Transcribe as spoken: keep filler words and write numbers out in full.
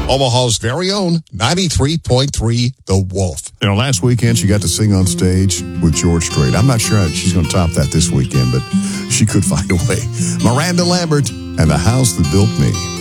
Omaha's very own ninety-three point three The Wolf. You know, last weekend she got to sing on stage with George Strait. I'm not sure how she's going to top that this weekend, but she could find a way. Miranda Lambert and The House That Built Me.